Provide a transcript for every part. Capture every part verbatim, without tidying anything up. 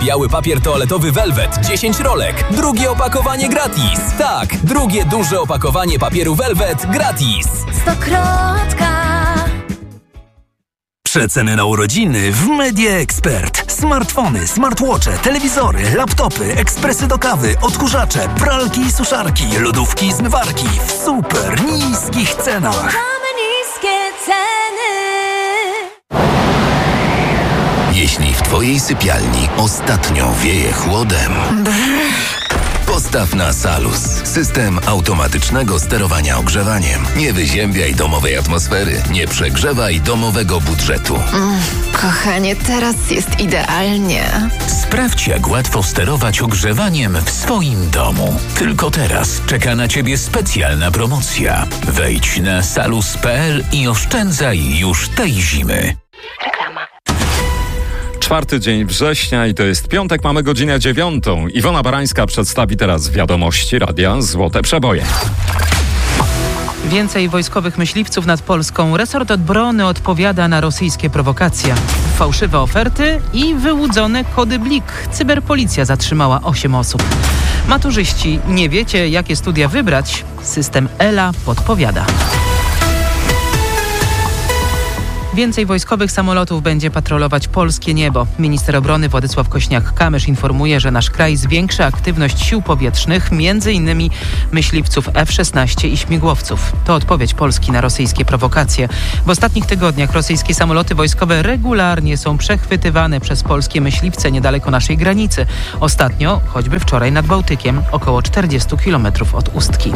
Biały papier toaletowy Velvet, dziesięć rolek. Drugie opakowanie gratis. Tak, drugie duże opakowanie papieru Velvet gratis. Stokrotka. Przeceny na urodziny w Media Expert. Smartfony, smartwatche, telewizory, laptopy, ekspresy do kawy, odkurzacze, pralki i suszarki, lodówki i zmywarki w super niskich cenach. Mamy niskie ceny. Jeśli w Twojej sypialni ostatnio wieje chłodem, postaw na Salus. System automatycznego sterowania ogrzewaniem. Nie wyziębiaj domowej atmosfery. Nie przegrzewaj domowego budżetu. Mm, kochanie, teraz jest idealnie. Sprawdź, jak łatwo sterować ogrzewaniem w swoim domu. Tylko teraz czeka na Ciebie specjalna promocja. Wejdź na salus kropka p l i oszczędzaj już tej zimy. Reklama. Czwarty dzień września i to jest piątek, mamy godzinę dziewiątą. Iwona Barańska przedstawi teraz wiadomości Radia Złote Przeboje. Więcej wojskowych myśliwców nad Polską. Resort Obrony odpowiada na rosyjskie prowokacje. Fałszywe oferty i wyłudzone kody Blik. Cyberpolicja zatrzymała osiem osób. Maturzyści, nie wiecie, jakie studia wybrać? System Ela podpowiada. Więcej wojskowych samolotów będzie patrolować polskie niebo. Minister obrony Władysław Kośniak-Kamysz informuje, że nasz kraj zwiększa aktywność sił powietrznych, między innymi myśliwców F szesnaście i śmigłowców. To odpowiedź Polski na rosyjskie prowokacje. W ostatnich tygodniach rosyjskie samoloty wojskowe regularnie są przechwytywane przez polskie myśliwce niedaleko naszej granicy. Ostatnio, choćby wczoraj nad Bałtykiem, około czterdzieści kilometrów od Ustki.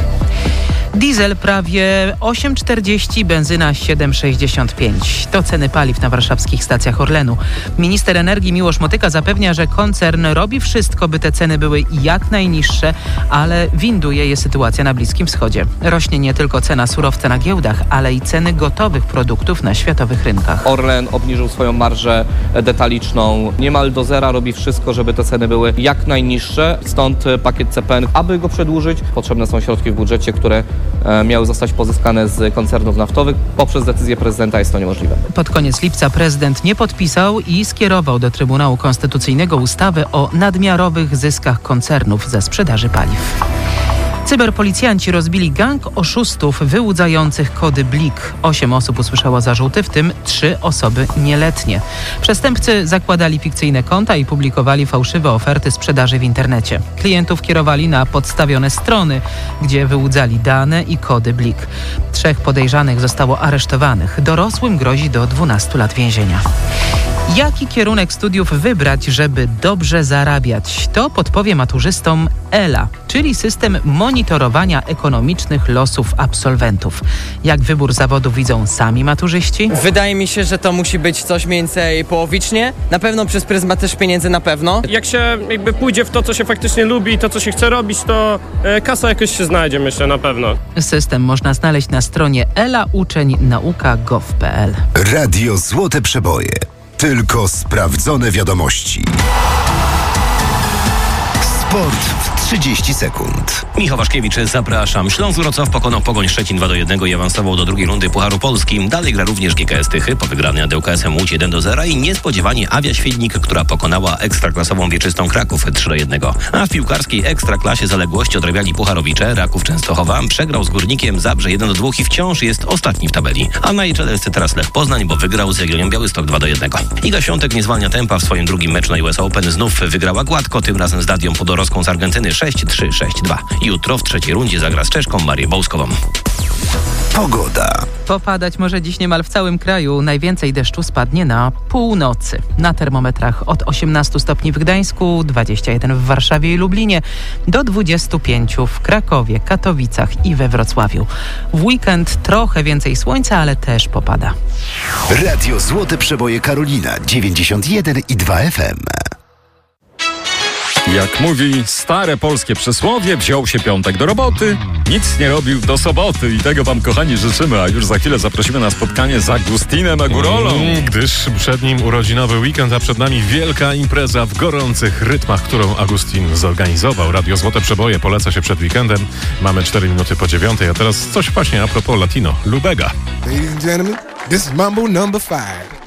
Diesel prawie osiem czterdzieści, benzyna siedem sześćdziesiąt pięć. To ceny paliw na warszawskich stacjach Orlenu. Minister energii Miłosz Motyka zapewnia, że koncern robi wszystko, by te ceny były jak najniższe, ale winduje je sytuacja na Bliskim Wschodzie. Rośnie nie tylko cena surowca na giełdach, ale i ceny gotowych produktów na światowych rynkach. Orlen obniżył swoją marżę detaliczną niemal do zera, robi wszystko, żeby te ceny były jak najniższe. Stąd pakiet C P N. Aby go przedłużyć, potrzebne są środki w budżecie, które miały zostać pozyskane z koncernów naftowych. Poprzez decyzję prezydenta jest to niemożliwe. Pod koniec lipca prezydent nie podpisał i skierował do Trybunału Konstytucyjnego ustawę o nadmiarowych zyskach koncernów ze sprzedaży paliw. Cyberpolicjanci rozbili gang oszustów wyłudzających kody Blik. Osiem osób usłyszało zarzuty, w tym trzy osoby nieletnie. Przestępcy zakładali fikcyjne konta i publikowali fałszywe oferty sprzedaży w internecie. Klientów kierowali na podstawione strony, gdzie wyłudzali dane i kody Blik. Trzech podejrzanych zostało aresztowanych. Dorosłym grozi do dwunastu lat więzienia. Jaki kierunek studiów wybrać, żeby dobrze zarabiać? To podpowie maturzystom Ela, czyli system monitorowania ekonomicznych losów absolwentów. Jak wybór zawodu widzą sami maturzyści? Wydaje mi się, że to musi być coś mniej więcej połowicznie. Na pewno przez pryzmat też pieniędzy na pewno. Jak się jakby pójdzie w to, co się faktycznie lubi, to, co się chce robić, to e, kasa jakoś się znajdzie, myślę, na pewno. System można znaleźć na stronie ela uczeń nauka kropka gov kropka p l. Radio Złote Przeboje. Tylko sprawdzone wiadomości. Sport w trzydzieści sekund. Michał Waszkiewicz, zapraszam. Śląsk Wrocław pokonał Pogoń Szczecin dwa do jednego i awansował do drugiej rundy Pucharu Polski. Dalej gra również G K S Tychy po wygranej nad ŁKS em Łódź jeden do zera i niespodziewanie Awia Świdnik, która pokonała ekstraklasową Wieczystą Kraków trzy do jednego. A w piłkarskiej ekstraklasie zaległości odrabiali Pucharowicze. Raków Częstochowa przegrał z Górnikiem Zabrze jeden do dwóch i wciąż jest ostatni w tabeli. A na jej czele jest teraz Lech Poznań, bo wygrał z Jagiellonią Białystok dwa do jednego. Iga Świątek nie zwalnia tempa w swoim drugim meczu na U S Open. Znów wygrała gładko, tym razem z Dadią Podoroską z Argentyny sześć trzy sześć dwa. Jutro w trzeciej rundzie zagra z Czeszką Marię Bołskową. Pogoda. Popadać może dziś niemal w całym kraju. Najwięcej deszczu spadnie na północy. Na termometrach od osiemnastu stopni w Gdańsku, dwudziestu jeden w Warszawie i Lublinie, do dwudziestu pięciu w Krakowie, Katowicach i we Wrocławiu. W weekend trochę więcej słońca, ale też popada. Radio Złote Przeboje Karolina dziewięćdziesiąt jeden i dwa F M. Jak mówi stare polskie przysłowie, wziął się piątek do roboty, nic nie robił do soboty. I tego wam, kochani, życzymy, a już za chwilę zaprosimy na spotkanie z Agustinem Agurolą. Mm, gdyż przed nim urodzinowy weekend, a przed nami wielka impreza w gorących rytmach, którą Agustin zorganizował. Radio Złote Przeboje poleca się przed weekendem. Mamy cztery minuty po dziewiątej, a teraz coś właśnie a propos latino. Lubega. Ladies and gentlemen, this is Mambo number five.